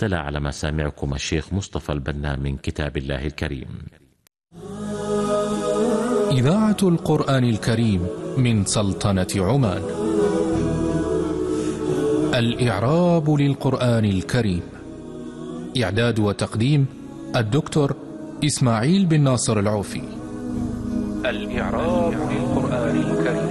تلا على مسامعكم الشيخ مصطفى البنا من كتاب الله الكريم. إذاعة القرآن الكريم من سلطنة عمان. الإعراب للقرآن الكريم. إعداد وتقديم الدكتور إسماعيل بن ناصر العوفي. الإعراب للقرآن الكريم.